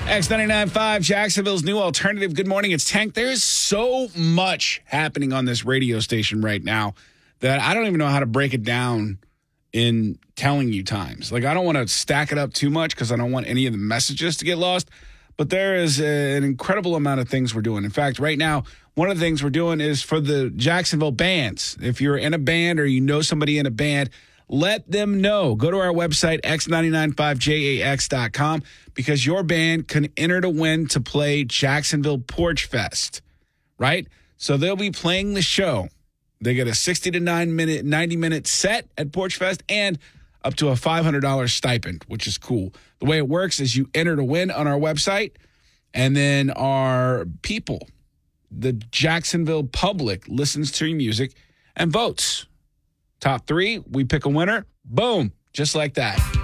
X99.5, Jacksonville's new alternative. Good morning. It's Tank. There's so much happening on this radio station right now that I don't even know how to break it down in telling you times. Like, I don't want to stack it up too much because I don't want any of the messages to get lost. But there is an incredible amount of things we're doing. In fact, right now, one of the things we're doing is for the Jacksonville bands. If you're in a band or you know somebody in a band, let them know. Go to our website, x995jax.com, because your band can enter to win to play Jacksonville Porch Fest, right? So they'll be playing the show. They get a 60 to 90-minute set at Porch Fest and up to a $500 stipend, which is cool. The way it works is you enter to win on our website, and then our people, the Jacksonville public, listens to your music and votes. Top three, we pick a winner. Boom. Just like that.